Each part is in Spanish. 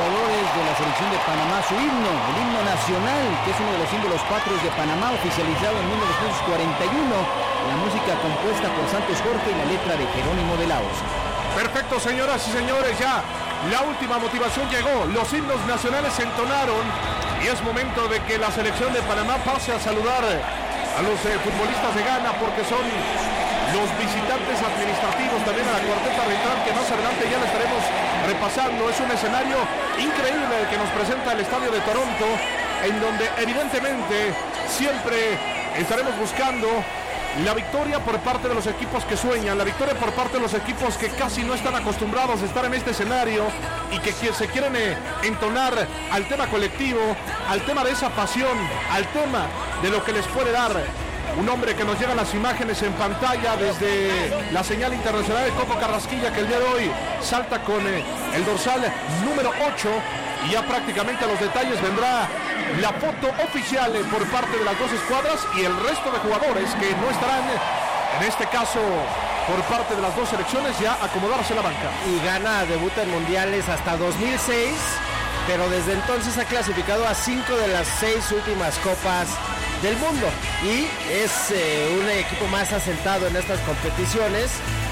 jugadores de la selección de Panamá su himno, el himno nacional, que es uno de los símbolos patrios de Panamá, oficializado en 1941, la música compuesta por Santos Jorge y la letra de Jerónimo de Laos. Perfecto, señoras y señores, ya la última motivación llegó, los himnos nacionales se entonaron y es momento de que la selección de Panamá pase a saludar a los futbolistas de Ghana, porque son los visitantes administrativos también a la cuarteta arbitral, que más adelante ya le estaremos repasando. Es un escenario increíble el que nos presenta el estadio de Toronto, en donde evidentemente siempre estaremos buscando la victoria por parte de los equipos que sueñan, la victoria por parte de los equipos que casi no están acostumbrados a estar en este escenario y que se quieren entonar al tema colectivo, al tema de esa pasión, al tema de lo que les puede dar un hombre que nos llegan las imágenes en pantalla desde la señal internacional de Coco Carrasquilla, que el día de hoy salta con el dorsal número 8, y ya prácticamente a los detalles vendrá la foto oficial por parte de las dos escuadras y el resto de jugadores que no estarán, en este caso por parte de las dos selecciones, ya acomodarse la banca. Y Ghana debuta en mundiales hasta 2006, pero desde entonces ha clasificado a 5 de las 6 últimas copas del mundo y es un equipo más asentado en estas competiciones.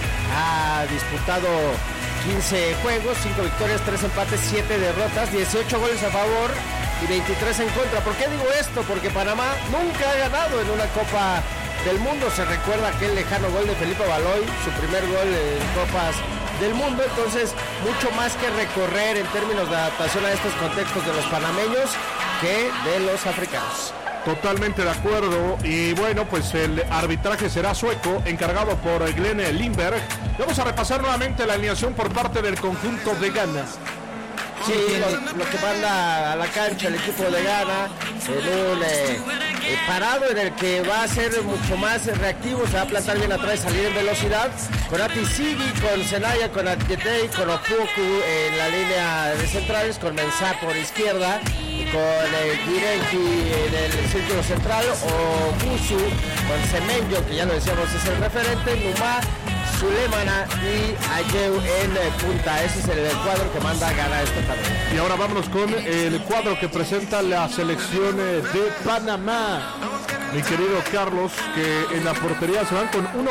Ha disputado 15 juegos, 5 victorias, 3 empates, 7 derrotas, 18 goles a favor y 23 en contra. ¿Por qué digo esto? Porque Panamá nunca ha ganado en una Copa del Mundo. Se recuerda aquel lejano gol de Felipe Baloy, su primer gol en Copas del Mundo. Entonces, mucho más que recorrer en términos de adaptación a estos contextos de los panameños que de los africanos. Totalmente de acuerdo, y bueno, pues el arbitraje será sueco, encargado por Glenn Lindberg. Vamos a repasar nuevamente la alineación por parte del conjunto de Ghana. Sí, lo que manda a la cancha el equipo de Ghana en un parado en el que va a ser mucho más reactivo, se va a plantar bien atrás, salir en velocidad, con Atisigi, con Senaya, con Adjetei, con Opoku en la línea de centrales, con Mensah por izquierda, con Girenki en el círculo central, o Musu con Semenyo, que ya lo decíamos es el referente, Numa, Sulemana y Ayew en punta. Ese es el cuadro que manda a Ghana esta tarde. Y ahora vámonos con el cuadro que presenta la selección de Panamá. Mi querido Carlos, que en la portería se van con 1-4-4-2.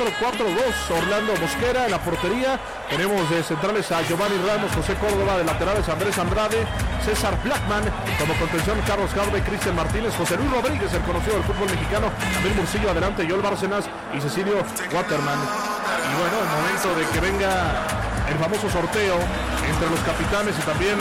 Orlando Mosquera en la portería. Tenemos de centrales a Giovanni Ramos, José Córdoba, de laterales Andrés Andrade, César Blackman, como contención Carlos Garde, Cristian Martínez, José Luis Rodríguez, el conocido del fútbol mexicano, Abel Murcillo adelante, Joel Bárcenas y Cecilio Waterman. Y bueno, el momento de que venga el famoso sorteo entre los capitanes y también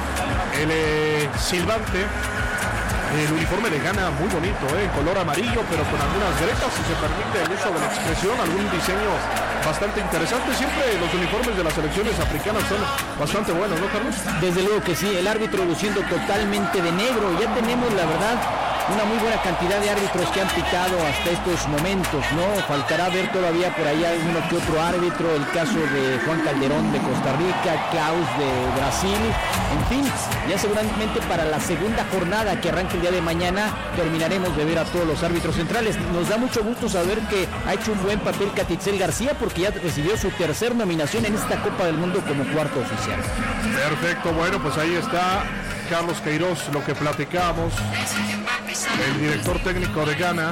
el silbante. El uniforme de Ghana muy bonito, en color amarillo, pero con algunas gretas, si se permite el uso de la expresión, algún diseño bastante interesante. Siempre los uniformes de las selecciones africanas son bastante buenos, ¿no, Carlos? Desde luego que sí, el árbitro luciendo totalmente de negro. Ya tenemos, la verdad, una muy buena cantidad de árbitros que han pitado hasta estos momentos, ¿no? Faltará ver todavía por ahí alguno que otro árbitro, el caso de Juan Calderón de Costa Rica, Klaus de Brasil, en fin, ya seguramente para la segunda jornada que arranca el día de mañana terminaremos de ver a todos los árbitros centrales. Nos da mucho gusto saber que ha hecho un buen papel Catitzel García, porque ya recibió su tercer nominación en esta Copa del Mundo como cuarto oficial. Perfecto, bueno, pues ahí está Carlos Queiroz, lo que platicamos, el director técnico de Ghana,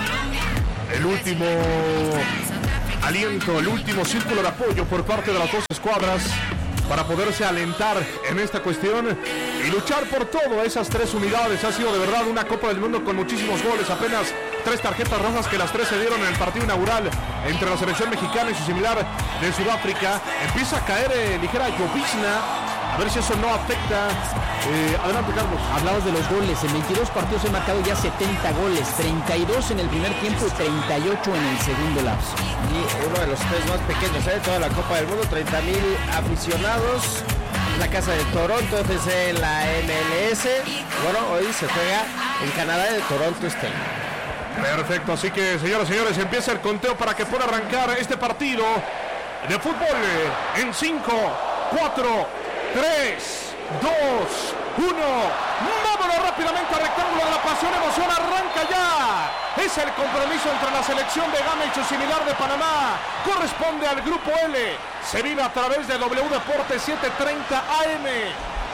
el último aliento, el último círculo de apoyo por parte de las dos escuadras para poderse alentar en esta cuestión y luchar por todo. Esas 3 unidades. Ha sido de verdad una Copa del Mundo con muchísimos goles, apenas 3 tarjetas rojas, que las 3 se dieron en el partido inaugural entre la selección mexicana y su similar de Sudáfrica. Empieza a caer ligera llovizna. A ver si eso no afecta. Adelante, Carlos. Hablabas de los goles. En 22 partidos he marcado ya 70 goles. 32 en el primer tiempo y 38 en el segundo lapso. Y uno de los 3 más pequeños de toda la Copa del Mundo. 30,000 aficionados. La casa de Toronto FC en la MLS. Bueno, hoy se juega en Canadá, de Toronto Stadium. Perfecto, así que señoras y señores, empieza el conteo para que pueda arrancar este partido de fútbol en 5, 4, 3, 2, 1. Vámonos rápidamente al rectángulo de la pasión, emoción, arranca ya. Es el compromiso entre la selección de Ghana y su similar de Panamá. Corresponde al grupo L. Se vive a través de W Deportes 730 AM.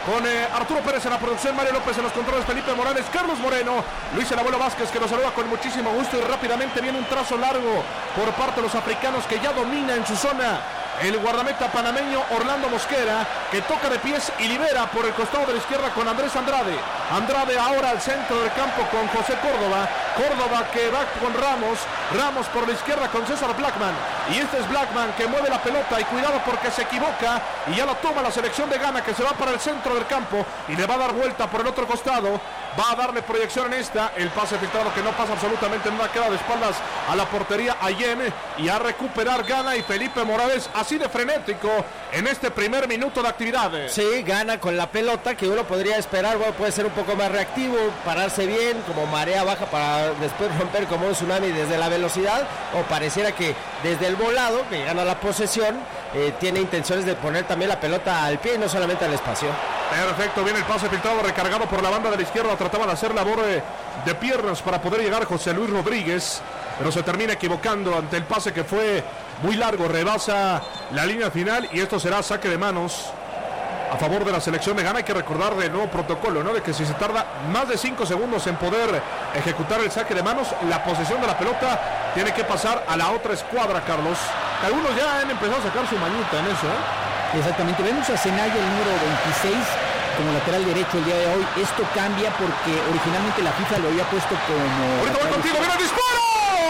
con Arturo Pérez en la producción, Mario López en los controles, Felipe Morales, Carlos Moreno, Luis el Abuelo Vázquez, que nos saluda con muchísimo gusto. Y rápidamente viene un trazo largo por parte de los africanos, que ya domina en su zona el guardameta panameño Orlando Mosquera, que toca de pies y libera por el costado de la izquierda con Andrés Andrade. Andrade ahora al centro del campo con José Córdoba. Córdoba que va con Ramos. Ramos por la izquierda con César Blackman. Y este es Blackman que mueve la pelota, y cuidado porque se equivoca y ya la toma la selección de Ghana, que se va para el centro del campo y le va a dar vuelta por el otro costado. Va a darle proyección en esta. El pase filtrado que no pasa absolutamente nada, queda de espaldas a la portería Ayem, y a recuperar Ghana y Felipe Morales, así de frenético en este primer minuto de actividad. Sí, Ghana con la pelota, que uno podría esperar, bueno, puede ser un poco más reactivo, pararse bien, como marea baja para después romper como un tsunami desde la velocidad, o pareciera que desde el volado, que gana la posesión, tiene intenciones de poner también la pelota al pie y no solamente al espacio. Perfecto, viene el pase filtrado, recargado por la banda de la izquierda. Trataba de hacer labor de piernas para poder llegar José Luis Rodríguez, pero se termina equivocando ante el pase que fue muy largo, rebasa la línea final, y esto será saque de manos a favor de la selección de Ghana. Hay que recordar del nuevo protocolo, ¿no? De que si se tarda más de 5 segundos en poder ejecutar el saque de manos, la posesión de la pelota tiene que pasar a la otra escuadra, Carlos. Algunos ya han empezado a sacar su mañita en eso, Exactamente, vemos a Senaya, el número 26, como lateral derecho el día de hoy. Esto cambia porque originalmente la FIFA lo había puesto como... Ahorita voy contigo, ¡viene el disparo!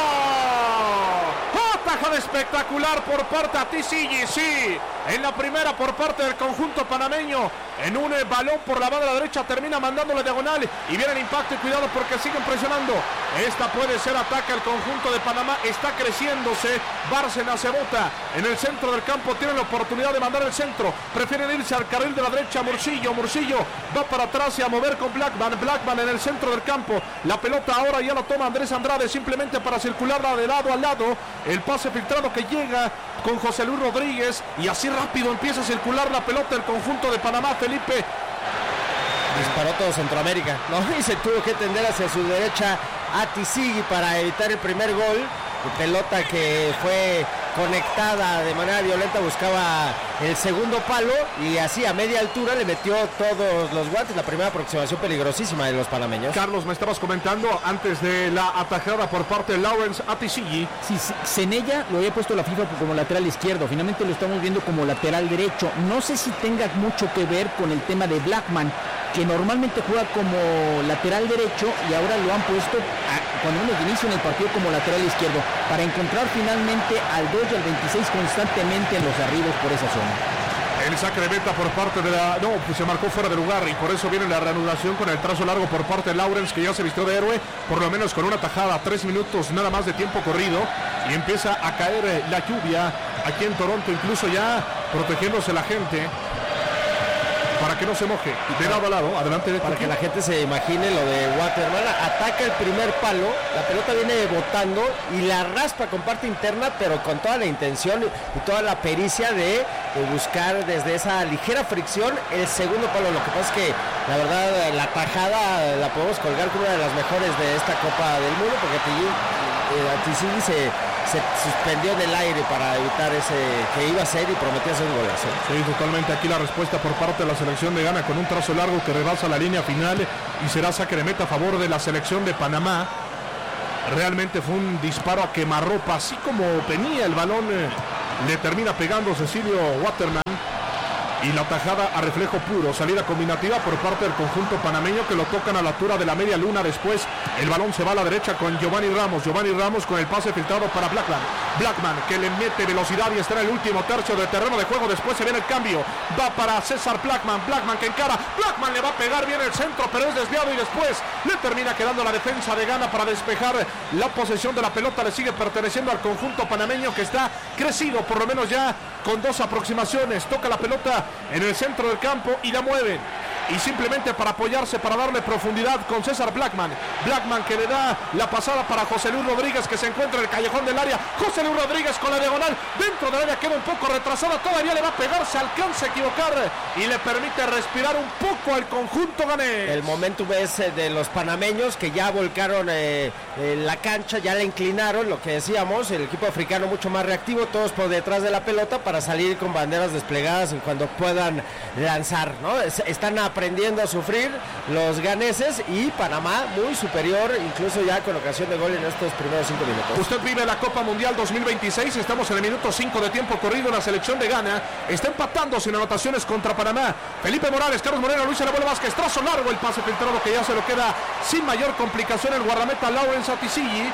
Tajada espectacular por parte de Atisigi, sí, en la primera por parte del conjunto panameño, en un balón por la banda derecha, termina mandándole diagonal, y viene el impacto, y cuidado porque siguen presionando. Esta puede ser ataque al conjunto de Panamá, está creciéndose. Bárcena se bota en el centro del campo, tiene la oportunidad de mandar el centro, prefieren irse al carril de la derecha. Murcillo va para atrás y a mover con Blackman en el centro del campo. La pelota ahora ya la toma Andrés Andrade, simplemente para circularla de lado a lado. El pase filtrado que llega con José Luis Rodríguez, y así rápido empieza a circular la pelota del conjunto de Panamá. Felipe disparó todo Centroamérica, ¿no? Y se tuvo que tender hacia su derecha Atisigi para evitar el primer gol. Pelota que fue conectada de manera violenta, buscaba el segundo palo, y así a media altura le metió todos los guantes. La primera aproximación peligrosísima de los panameños. Carlos, me estabas comentando antes de la atajada por parte de Lawrence Atisigi. Sí, Senella lo había puesto la FIFA como lateral izquierdo, finalmente lo estamos viendo como lateral derecho. No sé si tenga mucho que ver con el tema de Blackman, que normalmente juega como lateral derecho, y ahora lo han puesto cuando uno inicia en el partido como lateral izquierdo, para encontrar finalmente al 2 y al 26 constantemente en los arribos por esa zona. El saque de meta por parte de la... No, pues se marcó fuera de lugar, y por eso viene la reanudación con el trazo largo por parte de Lawrence, que ya se vistió de héroe, por lo menos con una tajada. 3 minutos nada más de tiempo corrido, y empieza a caer la lluvia aquí en Toronto, incluso ya protegiéndose la gente para que no se moje. De lado a lado, adelante. Para que la gente se imagine lo de Waterman, ataca el primer palo, la pelota viene botando y la raspa con parte interna, pero con toda la intención y toda la pericia de buscar desde esa ligera fricción el segundo palo. Lo que pasa es que la verdad la tajada la podemos colgar como una de las mejores de esta Copa del Mundo, porque Atisigi se suspendió en el aire para evitar ese que iba a ser, y prometía hacer un golazo. Sí, totalmente. Aquí la respuesta por parte de la selección de Ghana, con un trazo largo que rebasa la línea final, y será saque de meta a favor de la selección de Panamá. Realmente fue un disparo a quemarropa, así como venía el balón, le termina pegando Cecilio Waterman, y la tajada a reflejo puro, salida combinativa por parte del conjunto panameño, que lo tocan a la altura de la media luna. Después el balón se va a la derecha con Giovanni Ramos con el pase filtrado para Blackman, que le mete velocidad y está en el último tercio del terreno de juego. Después se viene el cambio, va para César Blackman que encara, Blackman le va a pegar bien el centro, pero es desviado, y después le termina quedando la defensa de Ghana para despejar. La posesión de la pelota le sigue perteneciendo al conjunto panameño, que está crecido por lo menos ya con 2 aproximaciones. Toca la pelota en el centro del campo y la mueven. y simplemente para apoyarse, para darle profundidad con César Blackman. Blackman que le da la pasada para José Luis Rodríguez, que se encuentra en el callejón del área. José Luis Rodríguez con la diagonal dentro del área, queda un poco retrasada, todavía le va a pegar, se alcanza a equivocar y le permite respirar un poco al conjunto ganés. El momentum es de los panameños, que ya volcaron la cancha, ya la inclinaron, lo que decíamos, el equipo africano mucho más reactivo, todos por detrás de la pelota para salir con banderas desplegadas en cuando puedan lanzar, ¿no? Están aprendiendo a sufrir los ganeses, y Panamá muy superior, incluso ya con ocasión de gol en estos primeros 5 minutos. Usted vive la Copa Mundial 2026, estamos en el minuto 5 de tiempo corrido. La selección de Ghana está empatando sin anotaciones contra Panamá. Felipe Morales, Carlos Moreno, Luis Arabola Vázquez, trazo largo, el pase filtrado que ya se lo queda sin mayor complicación el guardameta Lawrence Atisigyi.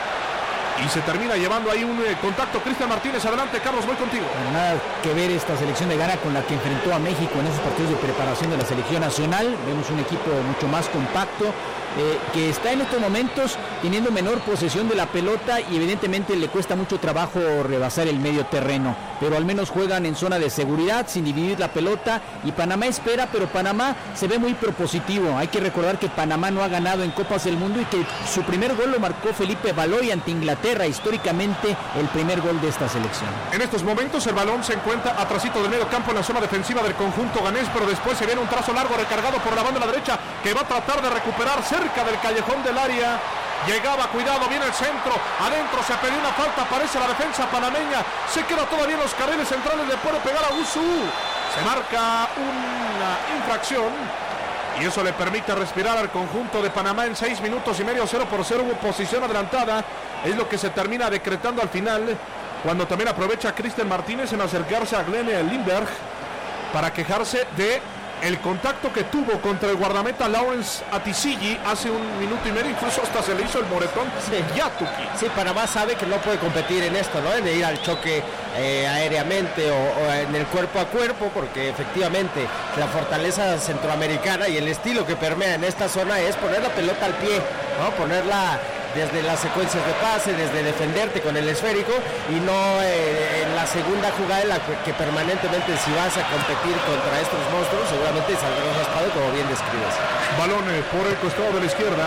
Y se termina llevando ahí un contacto. Cristian Martínez, adelante, Carlos, voy contigo. Nada que ver esta selección de Ghana con la que enfrentó a México en esos partidos de preparación de la selección nacional. Vemos un equipo mucho más compacto, que está en estos momentos teniendo menor posesión de la pelota, y evidentemente le cuesta mucho trabajo rebasar el medio terreno, pero al menos juegan en zona de seguridad sin dividir la pelota, y Panamá espera, pero Panamá se ve muy propositivo. Hay que recordar que Panamá no ha ganado en Copas del Mundo y que su primer gol lo marcó Felipe Baloy ante Inglaterra, históricamente el primer gol de esta selección. En estos momentos el balón se encuentra atrasito del medio campo en la zona defensiva del conjunto ganés, pero después se viene un trazo largo recargado por la banda de la derecha, que va a tratar de recuperar cerca del callejón del área. Llegaba, cuidado, viene el centro, adentro se perdió una falta, aparece la defensa panameña, se queda todavía en los carriles centrales, le puede pegar a Usu, se marca una infracción y eso le permite respirar al conjunto de Panamá en 6 minutos y medio. 0-0, hubo posición adelantada, es lo que se termina decretando al final, cuando también aprovecha Cristian Martínez en acercarse a Glenn Lindbergh para quejarse de el contacto que tuvo contra el guardameta Lawrence Atisigyi hace 1 minuto y medio, incluso hasta se le hizo el moretón Yatuki. Sí, Panamá sabe que no puede competir en esto, ¿no? En ir al choque aéreamente o en el cuerpo a cuerpo, porque efectivamente la fortaleza centroamericana y el estilo que permea en esta zona es poner la pelota al pie, ¿no? Ponerla desde las secuencias de pase, desde defenderte con el esférico, y no en la segunda jugada en la que permanentemente, si vas a competir contra estos monstruos, seguramente saldrás raspado, como bien describes. Balón por el costado de la izquierda,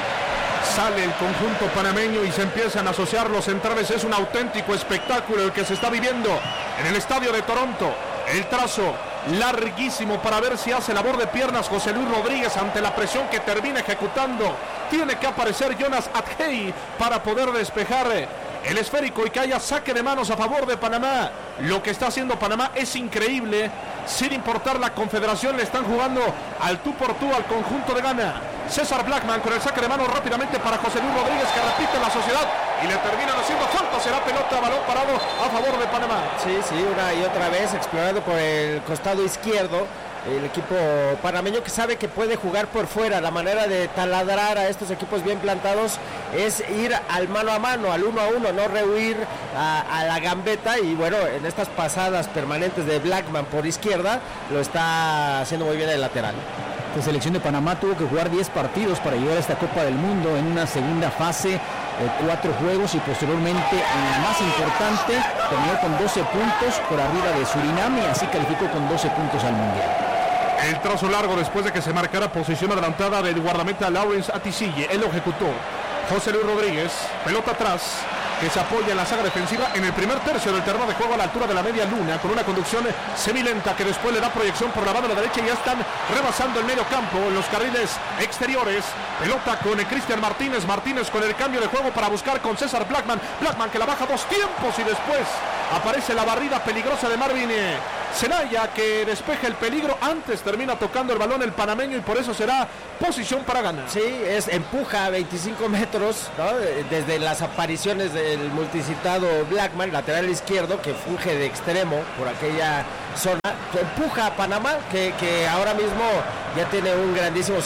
sale el conjunto panameño y se empiezan a asociar los centrales. Es un auténtico espectáculo el que se está viviendo en el estadio de Toronto. El trazo larguísimo para ver si hace labor de piernas José Luis Rodríguez ante la presión que termina ejecutando. Tiene que aparecer Jonas Adjei para poder despejar el esférico y que haya saque de manos a favor de Panamá. Lo que está haciendo Panamá es increíble. Sin importar la confederación, le están jugando al tú por tú al conjunto de Ghana. César Blackman con el saque de manos rápidamente para José Luis Rodríguez, que repite la sociedad y le terminan haciendo falta. Será pelota, balón parado a favor de Panamá. Sí, una y otra vez explorando por el costado izquierdo el equipo panameño, que sabe que puede jugar por fuera. La manera de taladrar a estos equipos bien plantados es ir al mano a mano, al 1 a 1, no rehuir a la gambeta, y bueno, en estas pasadas permanentes de Blackman por izquierda lo está haciendo muy bien el lateral. La selección de Panamá tuvo que jugar 10 partidos para llegar a esta Copa del Mundo en una segunda fase, 4 juegos, y posteriormente en la más importante terminó con 12 puntos por arriba de Surinam, y así calificó con 12 puntos al Mundial. El trazo largo después de que se marcara posición adelantada del guardameta Lawrence Atisigyi. Él lo ejecutó. José Luis Rodríguez, pelota atrás, que se apoya en la saga defensiva en el primer tercio del terreno de juego a la altura de la media luna, con una conducción semilenta que después le da proyección por la banda de la derecha, y ya están rebasando el medio campo en los carriles exteriores. Pelota con Cristian Martínez, Martínez con el cambio de juego para buscar con César Blackman, Blackman que la baja 2 tiempos, y después aparece la barrida peligrosa de Marvin Zelaya, que despeja el peligro. Antes termina tocando el balón el panameño, y por eso será posición para ganar. Sí, empuja 25 metros, ¿no? Desde las apariciones del multicitado Blackman, lateral izquierdo, que funge de extremo por aquella zona, que empuja a Panamá, que ahora mismo ya tiene un grandísimo 68%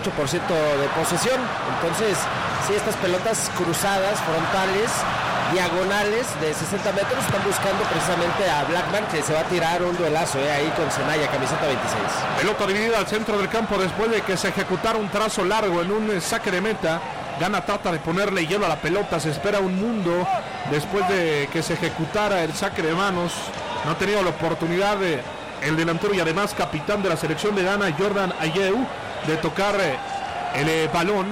de posesión. Entonces, sí, estas pelotas cruzadas, frontales, diagonales de 60 metros, están buscando precisamente a Blackman, que se va a tirar un duelazo ahí con Zelaya, camiseta 26. Pelota dividida al centro del campo después de que se ejecutara un trazo largo en un saque de meta. Ghana trata de ponerle hielo a la pelota, se espera un mundo después de que se ejecutara el saque de manos. No ha tenido la oportunidad el delantero y además capitán de la selección de Ghana, Jordan Ayew, de tocar el balón.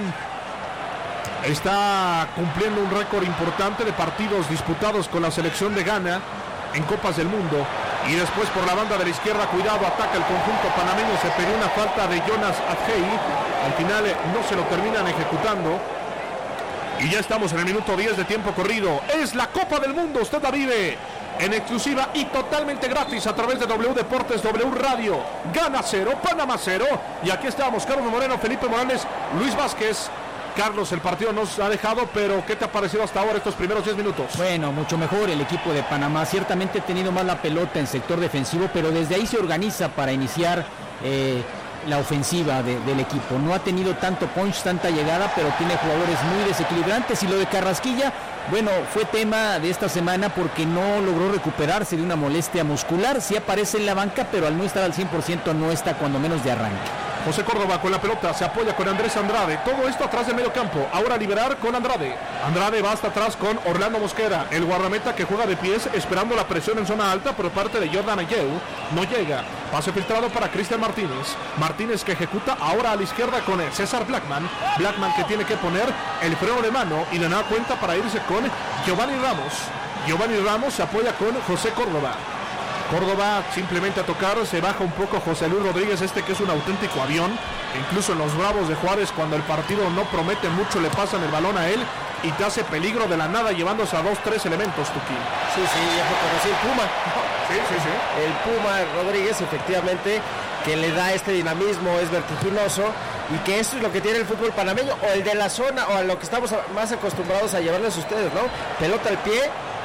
Está cumpliendo un récord importante de partidos disputados con la selección de Ghana en Copas del Mundo. Y después por la banda de la izquierda, cuidado, ataca el conjunto panameño, se pidió una falta de Jonas Adjei, al final no se lo terminan ejecutando. Y ya estamos en el minuto 10 de tiempo corrido. Es la Copa del Mundo, usted la vive en exclusiva y totalmente gratis a través de W Deportes, W Radio. Ghana 0, Panamá 0. Y aquí estamos, Carlos Moreno, Felipe Morales, Luis Vázquez. Carlos, el partido nos ha dejado, pero ¿qué te ha parecido hasta ahora estos primeros 10 minutos? Bueno, mucho mejor el equipo de Panamá. Ciertamente ha tenido más la pelota en sector defensivo, pero desde ahí se organiza para iniciar la ofensiva del equipo. No ha tenido tanto punch, tanta llegada, pero tiene jugadores muy desequilibrantes. Y lo de Carrasquilla, bueno, fue tema de esta semana porque no logró recuperarse de una molestia muscular. Sí aparece en la banca, pero al no estar al 100% no está cuando menos de arranque. José Córdoba con la pelota, se apoya con Andrés Andrade, todo esto atrás del medio campo, ahora liberar con Andrade. Andrade va hasta atrás con Orlando Mosquera, el guardameta que juega de pies esperando la presión en zona alta por parte de Jordan Ayew, no llega, pase filtrado para Cristian Martínez, Martínez que ejecuta ahora a la izquierda con César Blackman, Blackman que tiene que poner el freno de mano y le da cuenta para irse con Giovanni Ramos se apoya con José Córdoba. Córdoba simplemente a tocar, se baja un poco José Luis Rodríguez, que es un auténtico avión. Incluso en los Bravos de Juárez, cuando el partido no promete mucho, le pasan el balón a él y te hace peligro de la nada llevándose a 2-3 elementos, Tuki. Sí, ya fue conocido el Puma. Sí. El Puma Rodríguez, efectivamente, que le da este dinamismo, es vertiginoso, y que eso es lo que tiene el fútbol panameño, o el de la zona, o a lo que estamos más acostumbrados a llevarles a ustedes, ¿no? Pelota al pie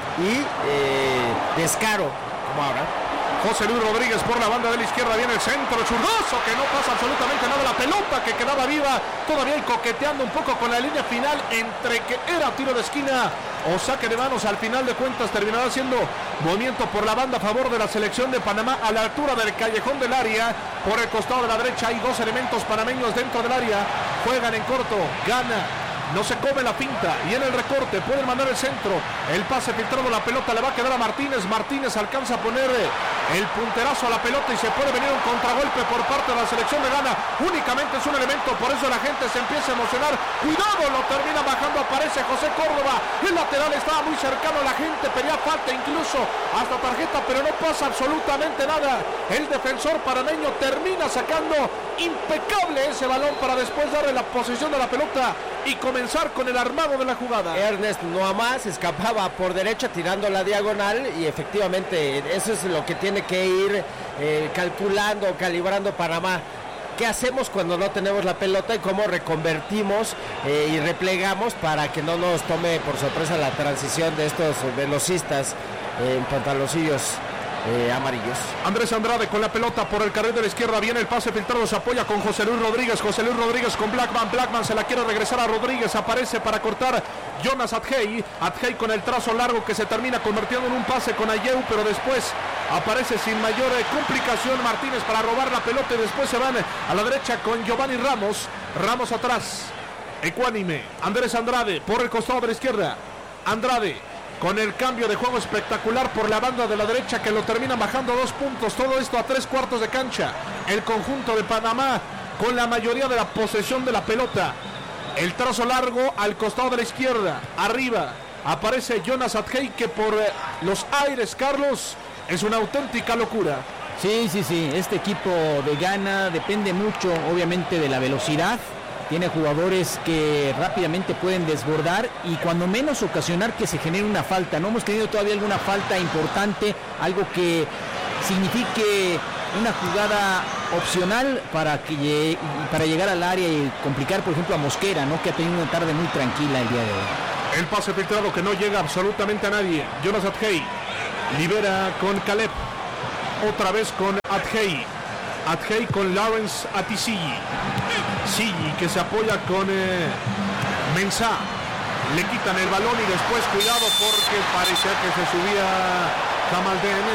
y descaro. Ahora. José Luis Rodríguez por la banda de la izquierda, viene el centro, churrazo que no pasa absolutamente nada, la pelota que quedaba viva, todavía coqueteando un poco con la línea final, entre que era tiro de esquina o saque de manos, al final de cuentas terminará siendo movimiento por la banda a favor de la selección de Panamá, a la altura del callejón del área, por el costado de la derecha hay dos elementos panameños dentro del área, juegan en corto, gana. No se come la finta y en el recorte pueden mandar el centro, el pase filtrado, la pelota le va a quedar a Martínez, Martínez alcanza a poner el punterazo a la pelota y se puede venir un contragolpe por parte de la selección de Ghana, únicamente es un elemento, por eso la gente se empieza a emocionar, cuidado, lo termina bajando, aparece José Córdoba, el lateral estaba muy cercano, la gente pedía falta, incluso hasta tarjeta, pero no pasa absolutamente nada, el defensor panameño termina sacando impecable ese balón para después darle la posesión de la pelota y comenzar con el armado de la jugada. Ernest Noamás escapaba por derecha tirando la diagonal y efectivamente eso es lo que tiene que ir calculando, calibrando Panamá. ¿Qué hacemos cuando no tenemos la pelota y cómo reconvertimos y replegamos para que no nos tome por sorpresa la transición de estos velocistas en pantaloncillos amarillos? Andrés Andrade con la pelota por el carril de la izquierda, viene el pase filtrado, se apoya con José Luis Rodríguez con Blackman se la quiere regresar a Rodríguez, aparece para cortar Jonas Adjei con el trazo largo que se termina convirtiendo en un pase con Ayew, pero después aparece sin mayor complicación Martínez para robar la pelota y después se van a la derecha con Giovanni Ramos atrás, ecuánime, Andrés Andrade por el costado de la izquierda, Andrade con el cambio de juego espectacular por la banda de la derecha que lo termina bajando 2 puntos, todo esto a 3/4 de cancha, el conjunto de Panamá con la mayoría de la posesión de la pelota, el trazo largo al costado de la izquierda, arriba aparece Jonas Adjei que por los aires, Carlos, es una auténtica locura. Sí, este equipo de Ghana depende mucho obviamente de la velocidad. Tiene jugadores que rápidamente pueden desbordar y cuando menos ocasionar que se genere una falta. No hemos tenido todavía alguna falta importante, algo que signifique una jugada opcional para llegar al área y complicar, por ejemplo, a Mosquera, ¿no? Que ha tenido una tarde muy tranquila el día de hoy. El pase filtrado que no llega absolutamente a nadie. Jonas Adjei libera con Caleb. Otra vez con Adjei con Lawrence Atisigi. Sigi que se apoya con Mensah, le quitan el balón y después cuidado porque parecía que se subía Kamaldeen,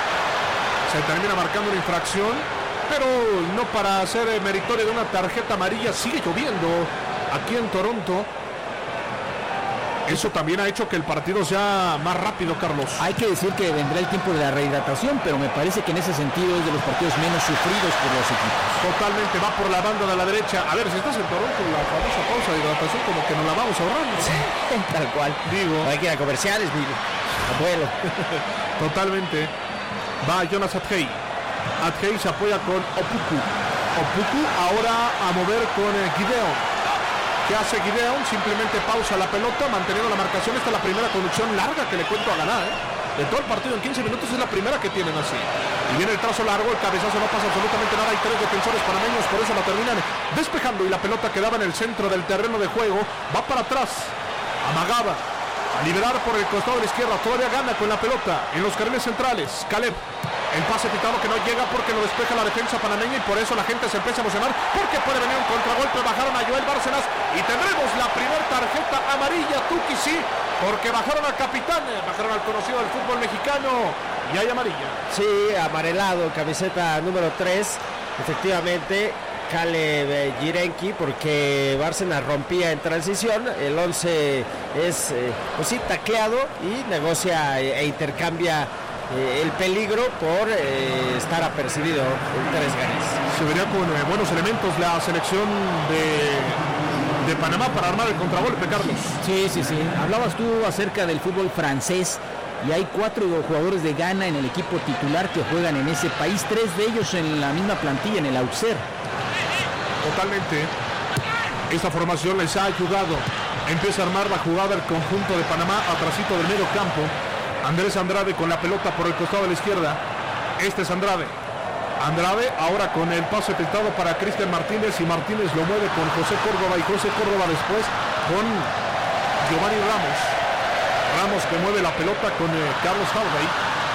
se termina marcando una infracción, pero no para ser meritorio de una tarjeta amarilla. Sigue lloviendo aquí en Toronto. Eso también ha hecho que el partido sea más rápido, Carlos. Hay que decir que vendrá el tiempo de la rehidratación, pero me parece que en ese sentido es de los partidos menos sufridos por los equipos. Totalmente, va por la banda de la derecha. A ver, si estás en Toronto, la famosa pausa de hidratación, como que nos la vamos ahorrando. Sí, tal cual. Digo. Hay que ir a comerciales, digo. Abuelo. Totalmente. Va Jonas Adhei. Adhei se apoya con Opoku. Opoku ahora a mover con Gideon. ¿Qué hace Gideon? Simplemente pausa la pelota, manteniendo la marcación. Esta es la primera conducción larga que le cuento a ganar, de todo el partido en 15 minutos es la primera que tienen así. Y viene el trazo largo, el cabezazo no pasa absolutamente nada. Hay 3 defensores panameños, por eso la terminan despejando. Y la pelota quedaba en el centro del terreno de juego. Va para atrás. Amagaba a liberar por el costado de la izquierda. Todavía gana con la pelota en los carriles centrales. Caleb. El pase pitado que no llega porque lo despeja la defensa panameña y por eso la gente se empieza a emocionar porque puede venir un contragolpe. Bajaron a Joel Bárcenas y tendremos la primera tarjeta amarilla. Tuki sí, porque bajaron al capitán, bajaron al conocido del fútbol mexicano y hay amarilla. Sí, amarelado, camiseta número 3, efectivamente. Caleb Jirenki, porque Bárcenas rompía en transición. El 11 es, pues sí, tacleado y negocia e intercambia el peligro por estar apercibido en 3 ganes. Se vería con buenos elementos la selección de Panamá para armar el contragolpe, Carlos. Sí. Hablabas tú acerca del fútbol francés y hay 4 jugadores de Ghana en el equipo titular que juegan en ese país, 3 de ellos en la misma plantilla, en el Auxerre. Totalmente. Esta formación les ha ayudado. Empieza a armar la jugada el conjunto de Panamá atrasito del medio campo. Andrés Andrade con la pelota por el costado de la izquierda. Este es Andrade. Andrade ahora con el pase filtrado para Cristian Martínez y Martínez lo mueve con José Córdoba y José Córdoba después con Giovanni Ramos. Ramos que mueve la pelota con Carlos Harvey.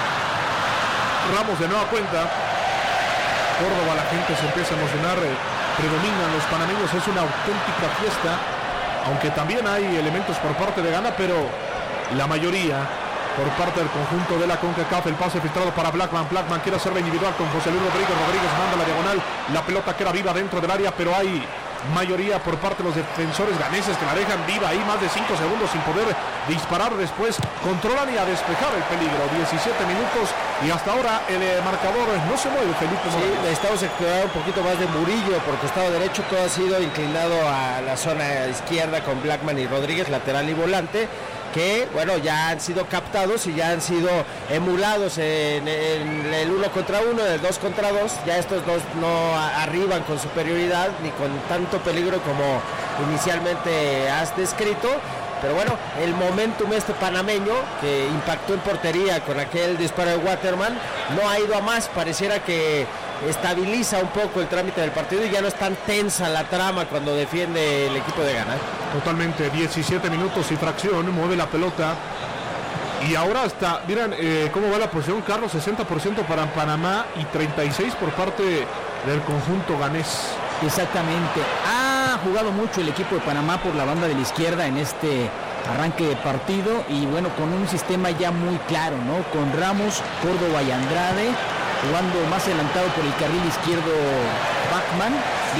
Ramos de nueva cuenta. Córdoba, la gente se empieza a emocionar. Predominan los panameños, es una auténtica fiesta, aunque también hay elementos por parte de Ghana, pero la mayoría por parte del conjunto de la CONCACAF. El pase filtrado para Blackman quiere hacerla individual con José Luis Rodríguez manda la diagonal, la pelota queda viva dentro del área, pero hay mayoría por parte de los defensores ganeses que la dejan viva ahí más de 5 segundos sin poder disparar. Después controlan y a despejar el peligro. 17 minutos y hasta ahora el marcador no se mueve, Felipe. Sí, necesitamos explorar un poquito más de Murillo por costado derecho. Todo ha sido inclinado a la zona izquierda con Blackman y Rodríguez, lateral y volante, que bueno, ya han sido captados y ya han sido emulados en el 1 contra 1, en el 2 contra 2. Ya estos dos no arriban con superioridad ni con tanto peligro como inicialmente has descrito. Pero bueno, el momentum panameño que impactó en portería con aquel disparo de Waterman no ha ido a más. Pareciera que estabiliza un poco el trámite del partido y ya no es tan tensa la trama cuando defiende el equipo de Ghana. Totalmente, 17 minutos y fracción, mueve la pelota. Y ahora está, miren cómo va la posición, Carlos, 60% para Panamá y 36% por parte del conjunto ganés. Exactamente, ha jugado mucho el equipo de Panamá por la banda de la izquierda en este arranque de partido y bueno, con un sistema ya muy claro, ¿no? Con Ramos, Córdoba y Andrade jugando más adelantado por el carril izquierdo Blackman,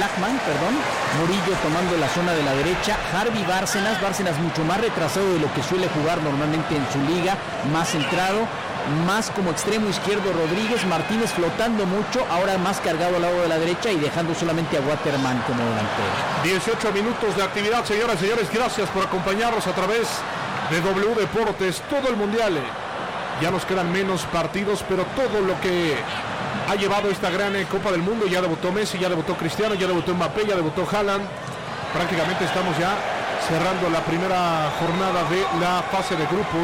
Murillo tomando la zona de la derecha, Harvey Bárcenas mucho más retrasado de lo que suele jugar normalmente en su liga, más centrado, más como extremo izquierdo Rodríguez, Martínez flotando mucho, ahora más cargado al lado de la derecha y dejando solamente a Waterman como delantero. 18 minutos de actividad, señoras y señores, gracias por acompañarnos a través de W Deportes, todo el mundial. Ya nos quedan menos partidos, pero todo lo que ha llevado esta gran Copa del Mundo, ya debutó Messi, ya debutó Cristiano, ya debutó Mbappé, ya debutó Haaland. Prácticamente estamos ya cerrando la primera jornada de la fase de grupos.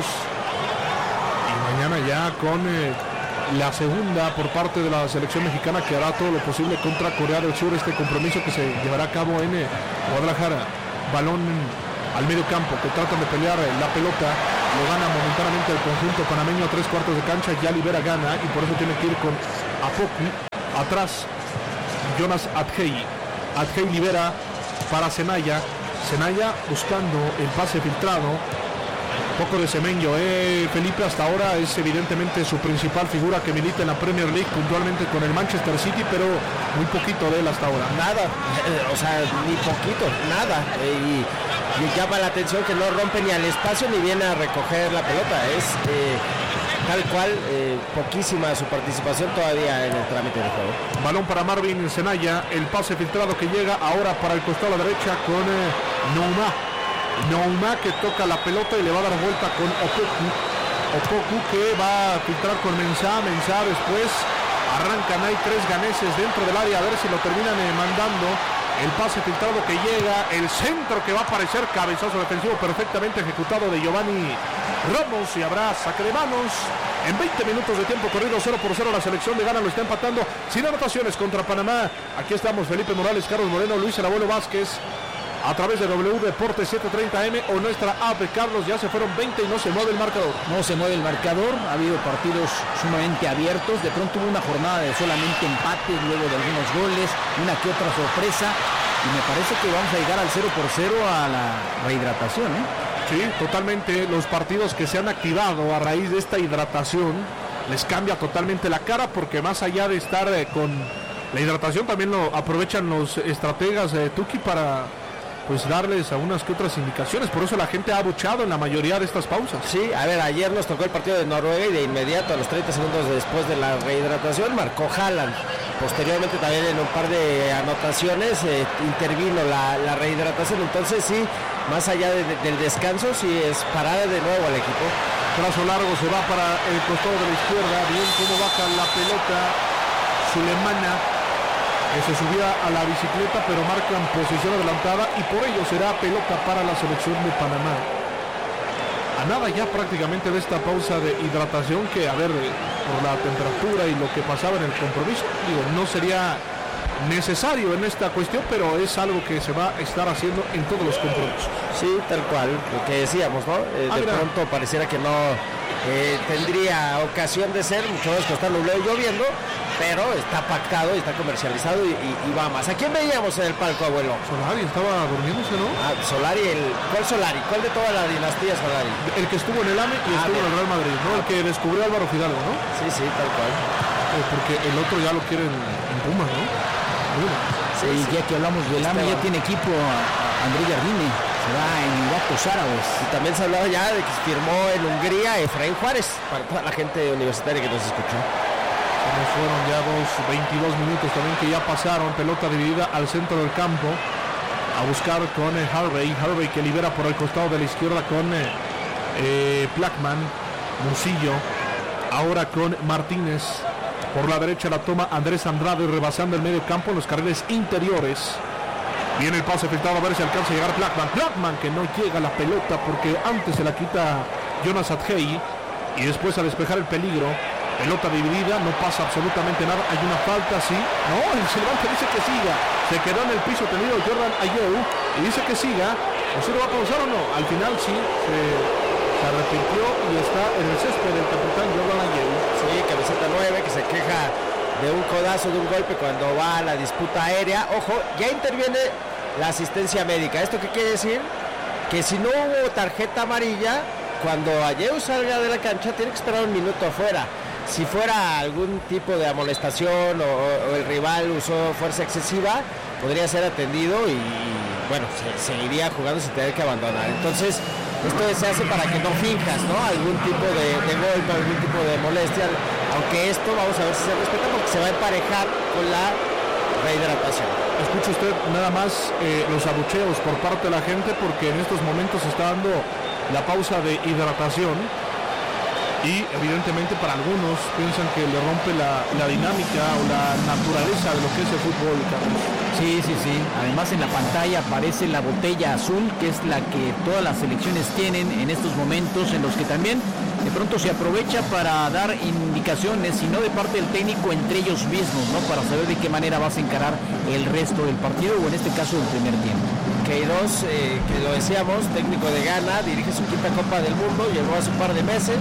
Y mañana ya con la segunda por parte de la selección mexicana, que hará todo lo posible contra Corea del Sur, este compromiso que se llevará a cabo en Guadalajara. Balón al medio campo, que tratan de pelear la pelota, lo gana momentáneamente el conjunto panameño a 3/4 de cancha, ya libera Ghana y por eso tiene que ir con Apoku, atrás Jonas Adhei libera para Senaya buscando el pase filtrado, poco de Semenyo, Felipe, hasta ahora es evidentemente su principal figura que milita en la Premier League, puntualmente con el Manchester City, pero muy poquito de él hasta ahora. Nada, o sea, ni poquito, nada. Y llama la atención que no rompe ni al espacio ni viene a recoger la pelota. Es tal cual, poquísima su participación todavía en el trámite del juego. Balón para Marvin Senaya, el pase filtrado que llega ahora para el costado a la derecha con Nouma que toca la pelota y le va a dar vuelta con Opoku que va a filtrar con Mensah después arrancan, hay 3 ganeses dentro del área, a ver si lo terminan mandando. El pase filtrado que llega, el centro que va a aparecer, cabezazo defensivo perfectamente ejecutado de Giovanni Ramos y habrá saque de manos. En 20 minutos de tiempo corrido, 0-0, la selección de Ghana lo está empatando sin anotaciones contra Panamá. Aquí estamos, Felipe Morales, Carlos Moreno, Luis El Abuelo Vázquez, a través de W Deportes 730M o nuestra app. Carlos, ya se fueron 20 y no se mueve el marcador. No se mueve el marcador, ha habido partidos sumamente abiertos, de pronto hubo una jornada de solamente empates, luego de algunos goles, una que otra sorpresa, y me parece que vamos a llegar al 0-0 a la rehidratación, ¿eh? Sí, totalmente, los partidos que se han activado a raíz de esta hidratación les cambia totalmente la cara, porque más allá de estar con la hidratación, también lo aprovechan los estrategas de Tuki para pues darles a unas que otras indicaciones, por eso la gente ha abuchado en la mayoría de estas pausas. Sí, a ver, ayer nos tocó el partido de Noruega y de inmediato a los 30 segundos después de la rehidratación marcó Haaland. Posteriormente también en un par de anotaciones intervino la rehidratación, entonces sí, más allá del descanso, sí es parar de nuevo al equipo. Trazo largo se va para el costado de la izquierda, bien cómo baja la pelota Sulemana, que se subía a la bicicleta, pero marcan posición adelantada y por ello será pelota para la selección de Panamá. A nada ya prácticamente de esta pausa de hidratación que, a ver, por la temperatura y lo que pasaba en el compromiso, digo, no sería necesario en esta cuestión, pero es algo que se va a estar haciendo en todos los compromisos. Sí, tal cual, lo que decíamos, ¿no? De pronto pareciera que no tendría ocasión de ser, mucho más que está nublado y lloviendo, pero está pactado y está comercializado y va más. ¿A quién veíamos en el palco, abuelo? Solari estaba durmiéndose, ¿no? Solari, ¿cuál Solari? ¿Cuál de toda la dinastía Solari? El que estuvo en el AME y estuvo en el Real Madrid, ¿no? El que descubrió a Álvaro Fidalgo, ¿no? Sí, tal cual. Porque el otro ya lo quieren en Pumas, ¿no? Sí, ya que hablamos del AME, ya tiene equipo a André Jardine, se va en Emiratos Árabes. Y también se hablaba ya de que firmó en Hungría Efraín Juárez, para toda la gente universitaria que nos escuchó. Nos fueron ya 22 minutos también que ya pasaron, pelota dividida al centro del campo, a buscar con Harvey que libera por el costado de la izquierda con Blackman, Musillo, ahora con Martínez, por la derecha la toma Andrés Andrade rebasando el medio campo en los carriles interiores. Viene el pase filtrado a ver si alcanza a llegar Blackman que no llega a la pelota porque antes se la quita Jonas Adjei y después a despejar el peligro. Pelota dividida, no pasa absolutamente nada, hay una falta, sí, no, el Silvante dice que siga, se quedó en el piso tendido Jordan Ayew y dice que siga, o si lo va a pausar o no, al final sí, se arrepintió y está en el césped del capitán Jordan Ayew. Sí, camiseta 9 que se queja de un codazo, de un golpe cuando va a la disputa aérea, ojo, ya interviene la asistencia médica, ¿esto qué quiere decir? Que si no hubo tarjeta amarilla, cuando Ayew salga de la cancha tiene que esperar un minuto afuera. Si fuera algún tipo de amonestación o el rival usó fuerza excesiva, podría ser atendido y bueno, seguiría jugando sin tener que abandonar. Entonces, esto se hace para que no finjas, ¿no? Algún tipo de golpe, algún tipo de molestia, aunque esto vamos a ver si se respeta porque se va a emparejar con la rehidratación. Escuche usted nada más los abucheos por parte de la gente porque en estos momentos se está dando la pausa de hidratación. Y evidentemente para algunos piensan que le rompe la dinámica o la naturaleza de lo que es el fútbol, Carlos. Sí. Además en la pantalla aparece la botella azul, que es la que todas las selecciones tienen en estos momentos, en los que también de pronto se aprovecha para dar indicaciones, y no de parte del técnico entre ellos mismos, ¿no? Para saber de qué manera vas a encarar el resto del partido, o en este caso el primer tiempo. Queiroz, que lo decíamos, técnico de Ghana, dirige su quinta Copa del Mundo, llegó hace un par de meses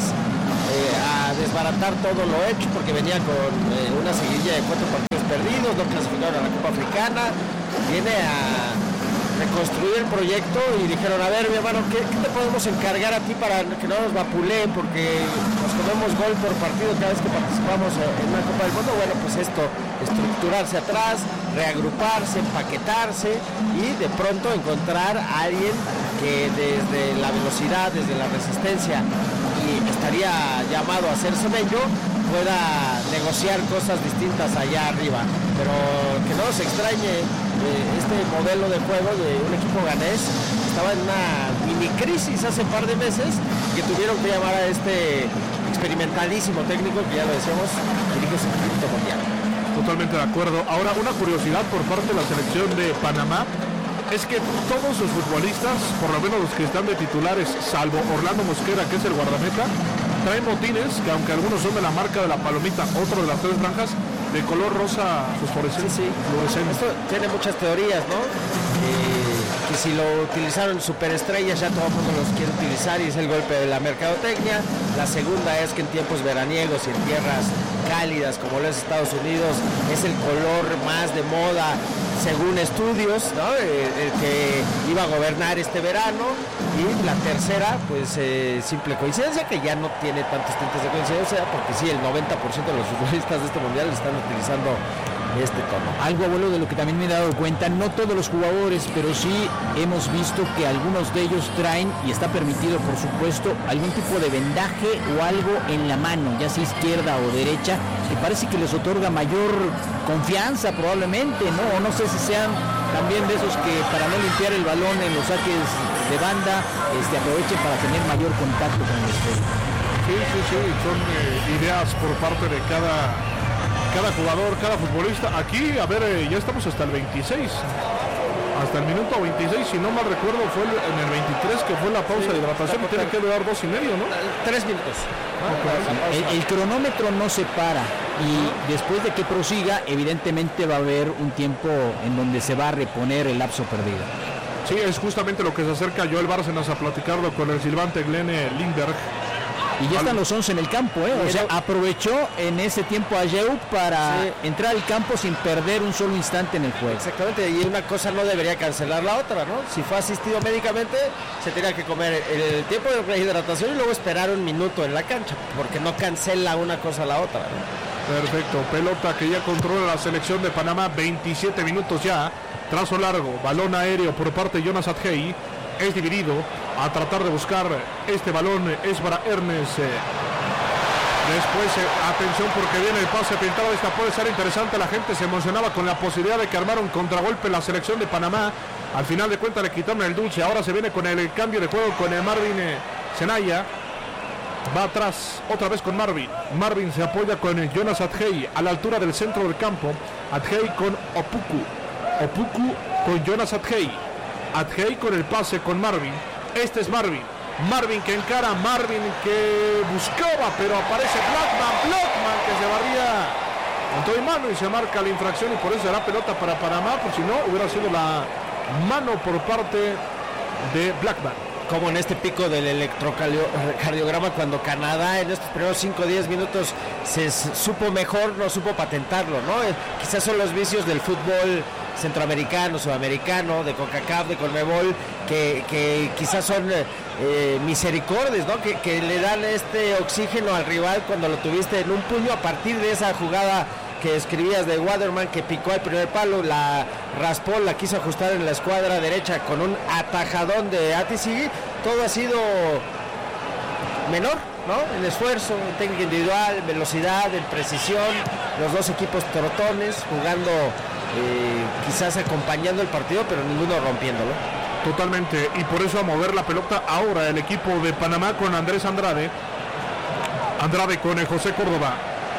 a desbaratar todo lo hecho porque venía con una seguidilla de 4 partidos perdidos, no clasificaron a la Copa Africana, viene a reconstruir el proyecto y dijeron, a ver mi hermano, ¿qué te podemos encargar a ti para que no nos vapuleen porque nos comemos gol por partido cada vez que participamos en una Copa del Mundo? Bueno, pues esto, estructurarse atrás, reagruparse, empaquetarse y de pronto encontrar a alguien que que desde la velocidad, desde la resistencia, y estaría llamado a ser Semenyo, pueda negociar cosas distintas allá arriba. Pero que no se extrañe, este modelo de juego de un equipo ganés estaba en una mini crisis hace un par de meses, que tuvieron que llamar a este experimentalísimo técnico que, ya lo decíamos, dirige su quinto mundial. Totalmente de acuerdo. Ahora, una curiosidad por parte de la selección de Panamá es que todos sus futbolistas, por lo menos los que están de titulares, salvo Orlando Mosquera, que es el guardameta, traen botines que, aunque algunos son de la marca de la palomita, otro de las tres franjas, de color rosa fosforescente. Sí. Esto tiene muchas teorías, ¿no? Que si lo utilizaron superestrellas, ya todo el mundo los quiere utilizar y es el golpe de la mercadotecnia. La segunda es que en tiempos veraniegos y en tierras cálidas como lo es Estados Unidos, es el color más de moda según estudios, ¿no? El que iba a gobernar este verano. Y la tercera, pues simple coincidencia, que ya no tiene tantos tintes de coincidencia, porque sí, el 90% de los futbolistas de este mundial están utilizando este tono. Algo, abuelo, de lo que también me he dado cuenta, no todos los jugadores, pero sí hemos visto que algunos de ellos traen, y está permitido por supuesto, algún tipo de vendaje o algo en la mano, ya sea izquierda o derecha, que parece que les otorga mayor confianza probablemente, ¿no? O no sé si sean también de esos que, para no limpiar el balón en los saques de banda, aprovechen para tener mayor contacto con el esférico. Sí, son ideas por parte de cada jugador, cada futbolista. Aquí, a ver, ya estamos hasta el 26, hasta el minuto 26, si no mal recuerdo fue en el 23 que fue la pausa de hidratación, y tiene que durar 2.5, ¿no? 3 minutos. El cronómetro no se para, y después de que prosiga, evidentemente va a haber un tiempo en donde se va a reponer el lapso perdido. Sí, es justamente lo que se acerca Joel Bárcenas a platicarlo con el silbante Glenn Lindberg. Y ya están los 11 en el campo, O sea, aprovechó en ese tiempo a Yeu para entrar al campo sin perder un solo instante en el juego. Exactamente, y una cosa no debería cancelar la otra, ¿no? Si fue asistido médicamente, se tenía que comer el tiempo de rehidratación y luego esperar un minuto en la cancha, porque no cancela una cosa a la otra, ¿no? Perfecto, pelota que ya controla la selección de Panamá, 27 minutos ya, trazo largo, balón aéreo por parte de Jonas Adjei, es dividido a tratar de buscar este balón, es para Ernest. Después, atención, porque viene el pase pintado, esta puede ser interesante, la gente se emocionaba con la posibilidad de que armara un contragolpe en la selección de Panamá, al final de cuentas le quitaron el dulce, ahora se viene con el cambio de juego con el Marvin Senaya, va atrás, otra vez con Marvin se apoya con Jonas Adjei, a la altura del centro del campo, Adjei con Opoku con Jonas Adjei con el pase con Marvin, este es Marvin que encara, Marvin que buscaba, pero aparece Blackman que se barría con todo y mano y se marca la infracción, y por eso será pelota para Panamá, por si no hubiera sido la mano por parte de Blackman. Como en este pico del electrocardiograma, cuando Canadá en estos primeros 5 o 10 minutos se supo mejor, no supo patentarlo, ¿no? Quizás son los vicios del fútbol centroamericano, sudamericano, de CONCACAF, de CONMEBOL, que quizás son misericordias, ¿no? Que le dan este oxígeno al rival cuando lo tuviste en un puño, a partir de esa jugada que escribías de Waterman, que picó al primer palo, la raspó, la quiso ajustar en la escuadra derecha con un atajadón de Atisigi. Todo ha sido menor, ¿no? En esfuerzo, en técnica individual, en velocidad, en precisión, los dos equipos trotones jugando, quizás acompañando el partido, pero ninguno rompiéndolo. Totalmente, y por eso a mover la pelota ahora el equipo de Panamá con Andrés Andrade con José Córdoba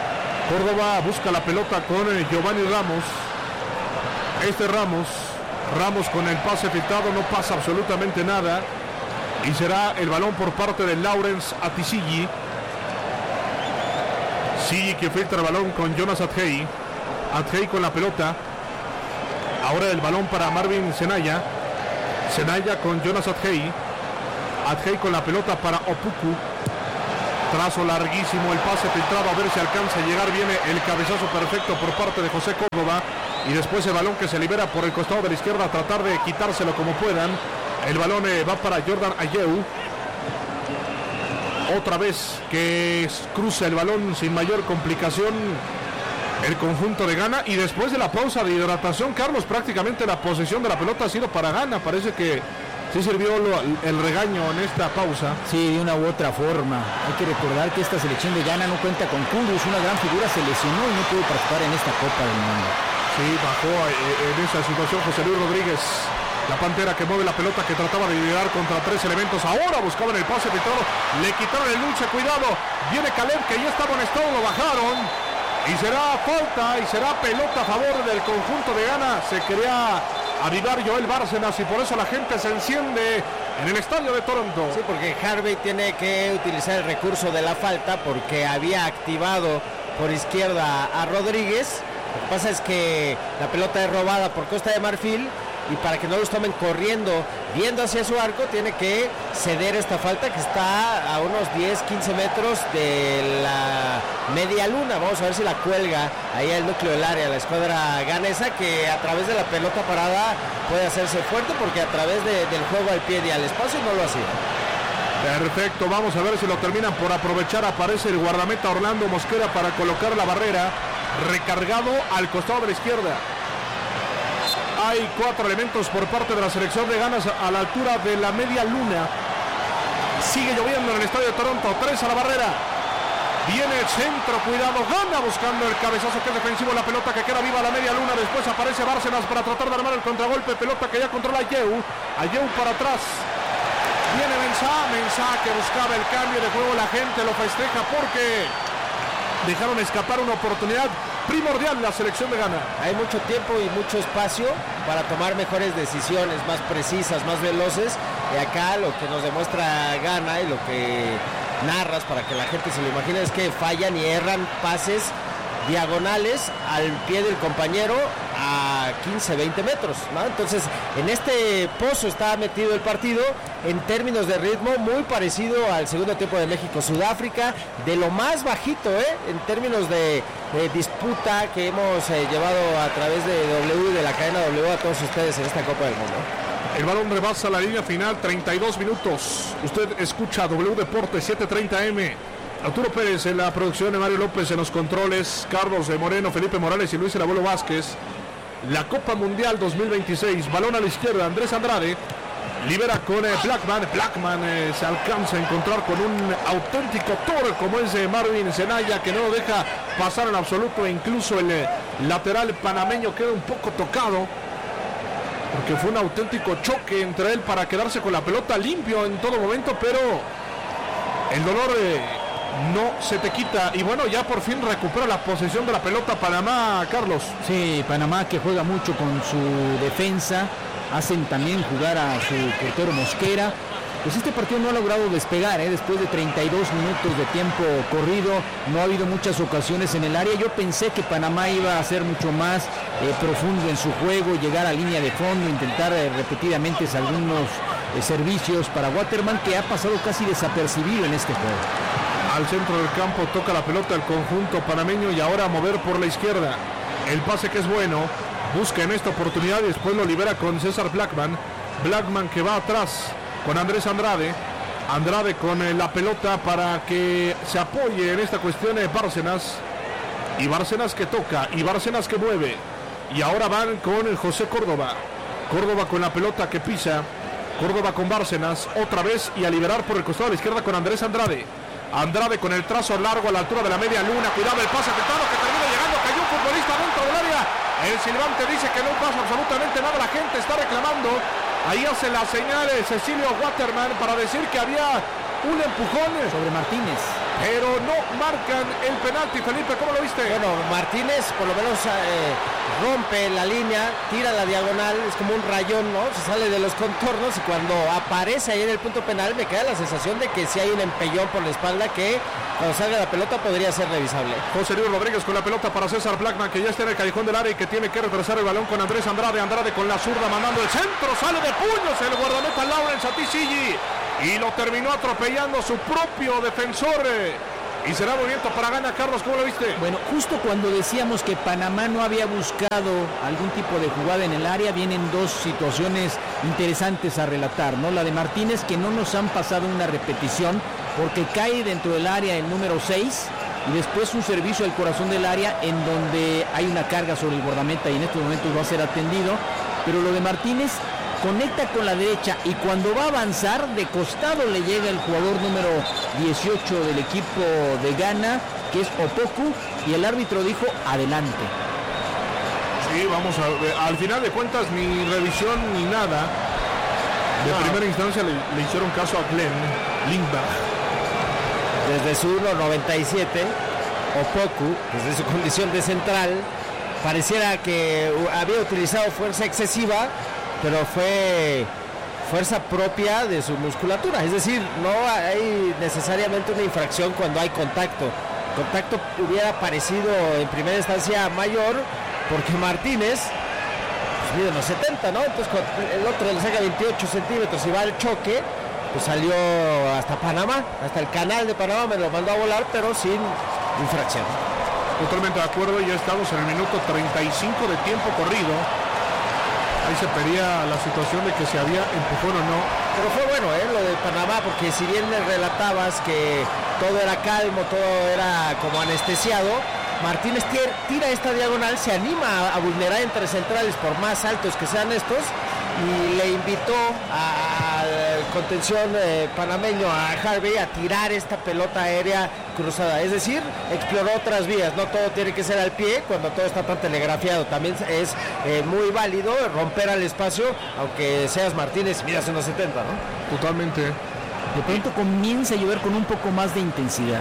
busca la pelota con Giovanni Ramos, Ramos con el pase filtrado, no pasa absolutamente nada, y será el balón por parte de Lawrence Atisigi, que filtra el balón con Jonas Adjei con la pelota, ahora el balón para Marvin Senaya con Jonas Adjei con la pelota para Opoku, trazo larguísimo, el pase filtrado, a ver si alcanza a llegar, viene el cabezazo perfecto por parte de José Córdoba, y después el balón que se libera por el costado de la izquierda, a tratar de quitárselo como puedan, el balón va para Jordan Ayew, otra vez que cruza el balón sin mayor complicación el conjunto de Ghana, y después de la pausa de hidratación, Carlos, prácticamente la posesión de la pelota ha sido para Ghana, parece que Sí sirvió el regaño en esta pausa. Sí, de una u otra forma. Hay que recordar que esta selección de Ghana no cuenta con Kudus, una gran figura, se lesionó y no pudo participar en esta Copa del Mundo. Sí, bajó en esa situación José Luis Rodríguez, la pantera que mueve la pelota, que trataba de liderar contra tres elementos. Ahora buscaban el pase filtrado, le quitaron el dulce, cuidado. Viene Caleb, que ya está amonestado, lo bajaron. Y será falta y será pelota a favor del conjunto de Ghana. Se quería avivar Joel Bárcenas y por eso la gente se enciende en el estadio de Toronto. Sí, porque Harvey tiene que utilizar el recurso de la falta porque había activado por izquierda a Rodríguez. Lo que pasa es que la pelota es robada por Costa de Marfil y para que no los tomen corriendo, viendo hacia su arco, tiene que ceder esta falta que está a unos 10-15 metros de la media luna. Vamos a ver si la cuelga ahí al núcleo del área, la escuadra ganesa, que a través de la pelota parada puede hacerse fuerte porque a través del juego al pie y al espacio no lo hacía. Perfecto, vamos a ver si lo terminan por aprovechar. Aparece el guardameta Orlando Mosquera para colocar la barrera, recargado al costado de la izquierda. Hay 4 elementos por parte de la selección de Ghana a la altura de la media luna. Sigue lloviendo en el estadio de Toronto, 3 a la barrera. Viene el centro, cuidado, Ghana buscando el cabezazo que es defensivo, la pelota que queda viva a la media luna. Después aparece Bárcenas para tratar de armar el contragolpe, pelota que ya controla Ayew para atrás. Viene Mensah que buscaba el cambio de juego, la gente lo festeja porque dejaron escapar una oportunidad primordial la selección de Ghana. Hay mucho tiempo y mucho espacio para tomar mejores decisiones, más precisas, más veloces. Y acá lo que nos demuestra Ghana y lo que narras para que la gente se lo imagine es que fallan y erran pases diagonales al pie del compañero a 15-20 metros, ¿no? Entonces en este pozo está metido el partido en términos de ritmo muy parecido al segundo tiempo de México-Sudáfrica, de lo más bajito en términos de disputa que hemos llevado a través de W, de la cadena W, a todos ustedes en esta Copa del Mundo. El balón rebasa la línea final, 32 minutos. Usted escucha W Deportes 7:30 AM. Arturo Pérez en la producción, de Mario López en los controles, Carlos de Moreno, Felipe Morales y Luis El Abuelo Vázquez. La Copa Mundial 2026, balón a la izquierda, Andrés Andrade, libera con Blackman se alcanza a encontrar con un auténtico toro como es Marvin Zelaya, que no lo deja pasar en absoluto, e incluso el lateral panameño queda un poco tocado, porque fue un auténtico choque entre él para quedarse con la pelota limpio en todo momento, pero el dolor no se te quita. Y bueno, ya por fin recupera la posesión de la pelota Panamá, Carlos. Sí, Panamá que juega mucho con su defensa, hacen también jugar a su portero Mosquera. Pues este partido no ha logrado despegar, después de 32 minutos de tiempo corrido, no ha habido muchas ocasiones en el área. Yo pensé que Panamá iba a ser mucho más profundo en su juego, llegar a línea de fondo, intentar repetidamente algunos servicios para Waterman, que ha pasado casi desapercibido en este juego. Al centro del campo toca la pelota el conjunto panameño y ahora a mover por la izquierda. El pase que es bueno, busca en esta oportunidad y después lo libera con César Blackman. Blackman que va atrás con Andrés Andrade. Andrade con la pelota para que se apoye en esta cuestión de Bárcenas. Y Bárcenas que toca, y Bárcenas que mueve. Y ahora van con José Córdoba. Córdoba con la pelota que pisa. Córdoba con Bárcenas otra vez y a liberar por el costado de la izquierda con Andrés Andrade. Andrade con el trazo largo a la altura de la media luna. Cuidado el pase afectado que termina llegando. Cayó un futbolista dentro del área. El silbante dice que no pasa absolutamente nada. La gente está reclamando. Ahí hace la señal Cecilio Waterman para decir que había un empujón sobre Martínez, pero no marcan el penalti. Felipe, ¿cómo lo viste? Bueno, Martínez por lo menos rompe la línea, tira la diagonal, es como un rayón, ¿no? Se sale de los contornos y cuando aparece ahí en el punto penal me queda la sensación de que si hay un empellón por la espalda que cuando salga la pelota podría ser revisable. José Luis Rodríguez con la pelota para César Blackman, que ya está en el callejón del área y que tiene que retrasar el balón con Andrés Andrade. Andrade con la zurda mandando el centro, sale de puños el guardameta Lawrence Atisigi y lo terminó atropellando su propio defensor. Y será movimiento para Ghana. Carlos, ¿cómo lo viste? Bueno, justo cuando decíamos que Panamá no había buscado algún tipo de jugada en el área, vienen dos situaciones interesantes a relatar, ¿no? La de Martínez, que no nos han pasado una repetición, porque cae dentro del área el número 6, y después un servicio al corazón del área en donde hay una carga sobre el guardameta y en estos momentos va a ser atendido. Pero lo de Martínez, conecta con la derecha y cuando va a avanzar, de costado le llega el jugador número 18 del equipo de Ghana, que es Opoku, y el árbitro dijo adelante. Sí, vamos a ver. Al final de cuentas, ni revisión ni nada. De primera instancia le hicieron caso a Glenn Lindbach. Desde su 1.97, Opoku, desde su condición de central, pareciera que había utilizado fuerza excesiva, pero fue fuerza propia de su musculatura. Es decir, no hay necesariamente una infracción cuando hay contacto. Contacto hubiera parecido en primera instancia mayor, porque Martínez pues, mide unos 70, ¿no? Entonces el otro le saca 28 centímetros y va al choque, pues salió hasta Panamá, hasta el canal de Panamá, me lo mandó a volar, pero sin infracción. Totalmente de acuerdo, ya estamos en el minuto 35 de tiempo corrido. Ahí se pedía la situación de que se había empujón o no. Pero fue bueno, lo de Panamá, porque si bien le relatabas que todo era calmo, todo era como anestesiado, Martínez tira esta diagonal, se anima a vulnerar entre centrales por más altos que sean estos, y le invitó al contención panameño, a Harvey, a tirar esta pelota aérea cruzada. Es decir, exploró otras vías, no todo tiene que ser al pie cuando todo está tan telegrafiado. También es muy válido romper al espacio, aunque seas Martínez y midas unos 70, ¿no? Totalmente. De pronto comienza a llover con un poco más de intensidad.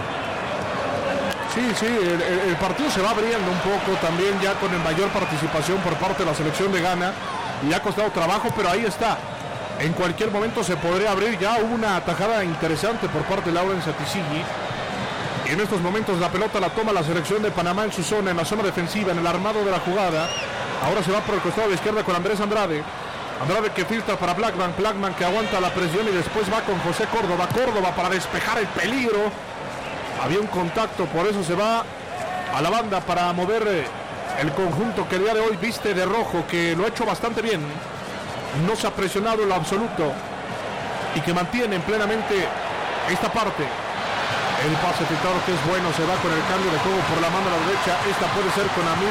Sí, el partido se va abriendo un poco también ya con mayor participación por parte de la selección de Ghana, y ha costado trabajo, pero ahí está. En cualquier momento se podría abrir. Ya hubo una atajada interesante por parte de Laurent Satisigi, y en estos momentos la pelota la toma la selección de Panamá en su zona, en la zona defensiva, en el armado de la jugada. Ahora se va por el costado de la izquierda con Andrés Andrade que filtra para Blackman que aguanta la presión y después va con José Córdoba para despejar el peligro. Había un contacto, por eso se va a la banda para mover el conjunto que el día de hoy viste de rojo, que lo ha hecho bastante bien, no se ha presionado en lo absoluto y que mantienen plenamente esta parte. El pase filtrado que es bueno, se va con el cambio de juego por la mano a la derecha. Esta puede ser con Amir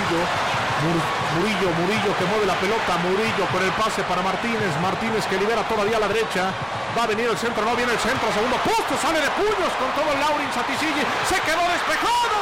Murillo que mueve la pelota, Murillo con el pase para Martínez que libera todavía a la derecha. Va a venir el centro, no viene el centro, segundo poste, sale de puños con todo el Laurent Satisigi, se quedó despejado.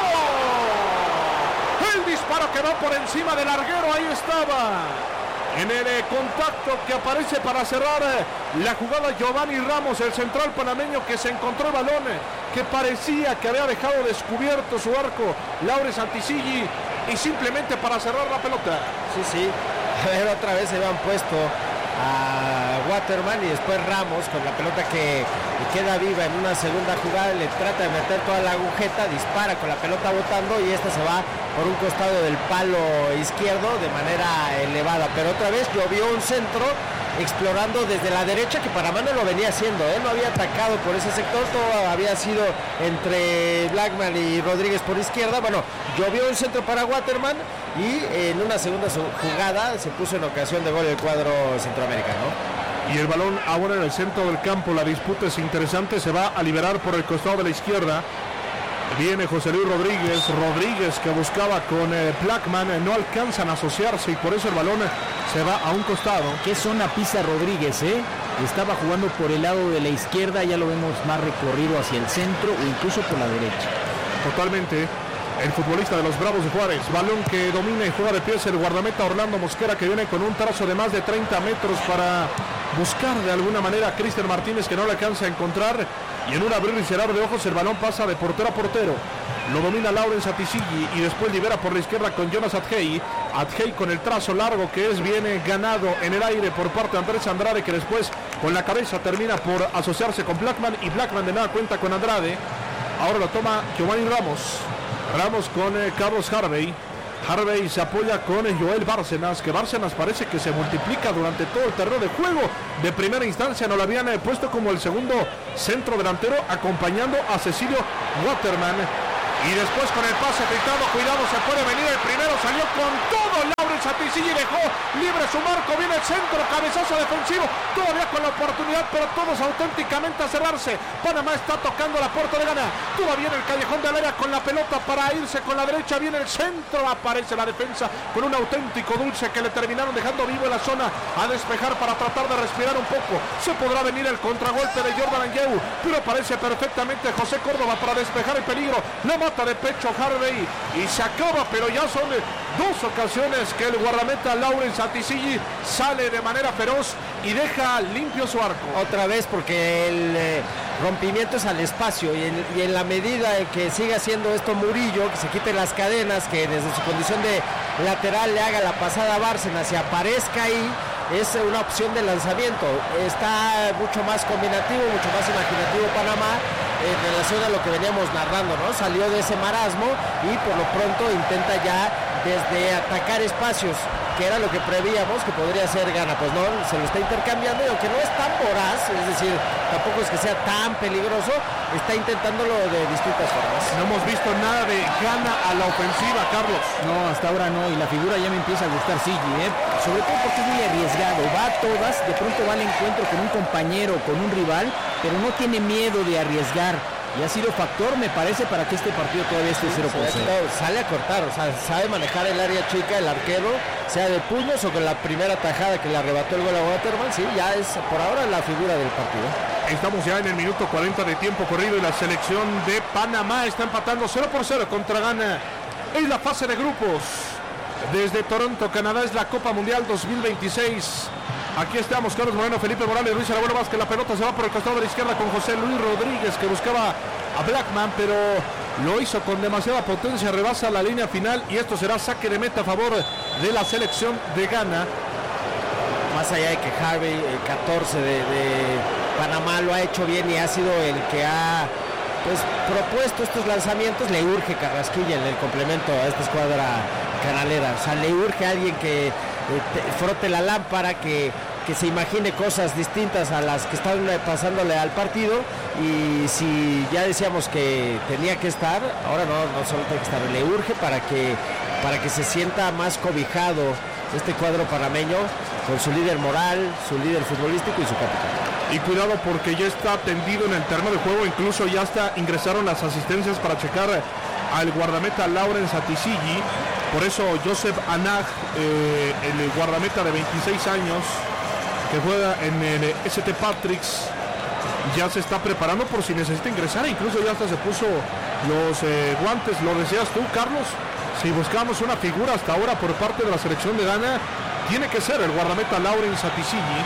El disparo quedó por encima del larguero, ahí estaba. En el contacto que aparece para cerrar la jugada Giovanni Ramos, el central panameño, que se encontró el balón, que parecía que había dejado descubierto su arco Laurent Satisigi, y simplemente para cerrar la pelota. Sí, a ver, otra vez se habían puesto a Waterman y después Ramos con la pelota que queda viva en una segunda jugada, le trata de meter toda la agujeta, dispara con la pelota botando y esta se va por un costado del palo izquierdo de manera elevada, pero otra vez llovió un centro explorando desde la derecha, que Panamá no lo venía haciendo, no había atacado por ese sector, todo había sido entre Blackman y Rodríguez por izquierda. Bueno, llovió un centro para Waterman y en una segunda jugada se puso en ocasión de gol el cuadro centroamericano. Y el balón ahora en el centro del campo, la disputa es interesante, se va a liberar por el costado de la izquierda. Viene José Luis Rodríguez que buscaba con Blackman, no alcanzan a asociarse y por eso el balón se va a un costado. ¿Qué zona pisa Rodríguez? Estaba jugando por el lado de la izquierda, ya lo vemos más recorrido hacia el centro o incluso por la derecha. Totalmente. El futbolista de los Bravos de Juárez, balón que domina y juega de pies el guardameta Orlando Mosquera, que viene con un trazo de más de 30 metros para buscar de alguna manera a Cristian Martínez, que no le alcanza a encontrar, y en un abrir y cerrar de ojos el balón pasa de portero a portero. Lo domina Laurent Satisigi y después libera por la izquierda con Jonas Adjei con el trazo largo que viene ganado en el aire por parte de Andrés Andrade, que después con la cabeza termina por asociarse con Blackman, y Blackman de nada cuenta con Andrade. Ahora lo toma Giovanni Ramos con Carlos Harvey se apoya con Joel Bárcenas, que Bárcenas parece que se multiplica durante todo el terreno de juego. De primera instancia no lo habían puesto como el segundo centro delantero, acompañando a Cecilio Waterman. Y después con el pase filtrado, cuidado, se puede venir el primero, salió con todo Lawrence Aticilli, dejó libre su marco, viene el centro, cabezazo defensivo, todavía con la oportunidad, pero todos auténticamente a cerrarse. Panamá está tocando la puerta de Ghana, todavía en el callejón del área con la pelota para irse con la derecha, viene el centro, aparece la defensa con un auténtico dulce que le terminaron dejando vivo en la zona a despejar para tratar de respirar un poco. Se podrá venir el contragolpe de Jordan Ayew, pero aparece perfectamente José Córdoba para despejar el peligro, la mata de pecho Harvey y se acaba, pero ya son dos ocasiones que el guardameta Lawrence Aticilli sale de manera feroz y deja limpio su arco. Otra vez porque el rompimiento es al espacio y en la medida en que siga haciendo esto Murillo, que se quite las cadenas, que desde su condición de lateral le haga la pasada a Bárcenas y aparezca ahí, es una opción de lanzamiento. Está mucho más combinativo, mucho más imaginativo Panamá en relación a lo que veníamos narrando, ¿no? Salió de ese marasmo y por lo pronto intenta ya desde atacar espacios, que era lo que prevíamos que podría ser Ghana. Pues no, se lo está intercambiando y aunque no es tan voraz, es decir, tampoco es que sea tan peligroso, está intentándolo de distintas formas. No hemos visto nada de Ghana a la ofensiva, Carlos. No, hasta ahora no, y la figura ya me empieza a gustar Sigi, sobre todo porque es muy arriesgado, va a todas, de pronto va al encuentro con un compañero, con un rival, pero no tiene miedo de arriesgar. Y ha sido factor, me parece, para que este partido todavía esté 0-0. Sale a cortar, o sea, sabe manejar el área chica, el arquero, sea de puños o con la primera tajada que le arrebató el gol a Waterman, sí, ya es por ahora la figura del partido. Estamos ya en el minuto 40 de tiempo corrido y la selección de Panamá está empatando 0-0 contra Ghana en la fase de grupos. Desde Toronto, Canadá, es la Copa Mundial 2026. Aquí estamos, Carlos Moreno, Felipe Morales, Luis Araújo Vázquez. La pelota se va por el costado de la izquierda con José Luis Rodríguez, que buscaba a Blackman, pero lo hizo con demasiada potencia, rebasa la línea final y esto será saque de meta a favor de la selección de Ghana. Más allá de que Harvey, el 14 de Panamá, lo ha hecho bien y ha sido el que ha propuesto estos lanzamientos, le urge Carrasquilla en el complemento a esta escuadra canalera. O sea, le urge a alguien que frote la lámpara, que se imagine cosas distintas a las que están pasándole al partido. Y si ya decíamos que tenía que estar, ahora no solo tiene que estar, le urge para que se sienta más cobijado este cuadro panameño con su líder moral, su líder futbolístico y su capitán. Y cuidado porque ya está tendido en el terreno de juego, incluso ya ingresaron las asistencias para checar al guardameta Lawrence Aticilli. Por eso Joseph Anag, el guardameta de 26 años que juega en el St. Patrick's, ya se está preparando por si necesita ingresar, incluso ya hasta se puso los guantes. ¿Lo decías tú, Carlos? Si buscamos una figura hasta ahora por parte de la selección de Ghana, tiene que ser el guardameta Lawrence Aticilli.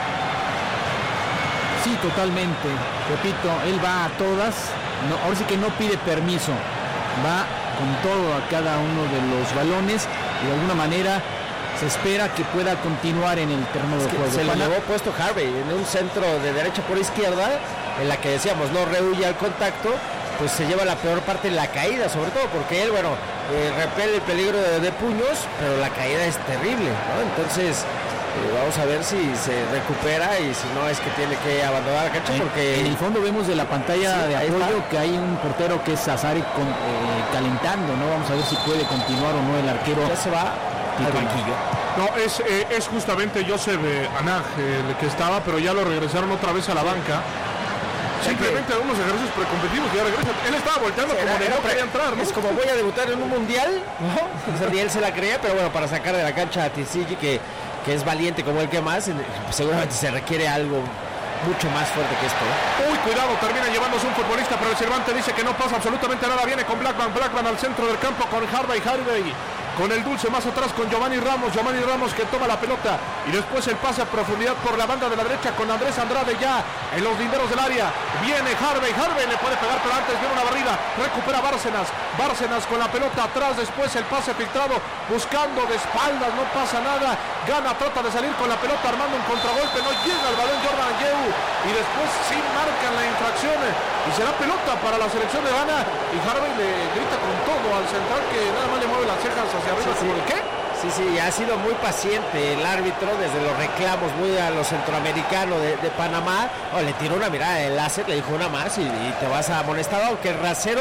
Sí, totalmente. Repito, él va a todas. No, ahora sí que no pide permiso. Va con todo a cada uno de los balones y de alguna manera se espera que pueda continuar en el terreno de juego. Se lo llevó puesto Harvey en un centro de derecha por izquierda, en la que decíamos no rehuye al contacto, pues se lleva la peor parte de la caída, sobre todo porque él, repele el peligro de puños, pero la caída es terrible, ¿no? Entonces vamos a ver si se recupera y si no es que tiene que abandonar la cancha, porque en el fondo vemos de la pantalla de apoyo que hay un portero que es Azari calentando, ¿no? Vamos a ver si puede continuar o no el arquero. Ya se va al banquillo. No, es justamente Joseph Anag el que estaba, pero ya lo regresaron otra vez a la banca. Simplemente unos ejercicios precompetitivos y ya regresa. Él estaba volteando como de no quería entrar, ¿no? Es como voy a debutar en un mundial, ¿no? Y él se la creía, pero bueno, para sacar de la cancha a Aticilli, que es valiente como el que más, seguramente se requiere algo mucho más fuerte que esto. Uy, cuidado, termina llevándose un futbolista, pero el Cervantes dice que no pasa absolutamente nada. Viene con Blackman al centro del campo con Harvey con el dulce más atrás con Giovanni Ramos que toma la pelota y después el pase a profundidad por la banda de la derecha con Andrés Andrade ya en los linderos del área. Viene Harvey le puede pegar, pero antes viene una barrida, recupera Bárcenas con la pelota atrás, después el pase filtrado buscando de espaldas, no pasa nada. Ghana trata de salir con la pelota armando un contragolpe, no llega al balón Jordan Ayew y después sí marcan la infracción y será pelota para la selección de Ghana y Harvey le grita con todo al central que nada más le mueve las cejas hacia arriba. Sí. ¿Qué? Sí, ha sido muy paciente el árbitro desde los reclamos muy a los centroamericanos de Panamá. Le tiró una mirada de láser, le dijo una más y te vas a amonestar, aunque el rasero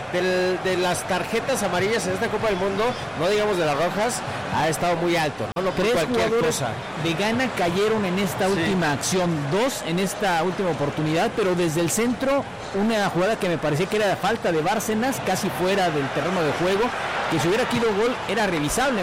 de las tarjetas amarillas en esta Copa del Mundo, no digamos de las rojas, ha estado muy alto, no por 3 cualquier jugadores cosa. de Ghana cayeron en esta última acción, 2 en esta última oportunidad, pero desde el centro una jugada que me parecía que era falta de Bárcenas, casi fuera del terreno de juego, que si hubiera sido gol era revisable.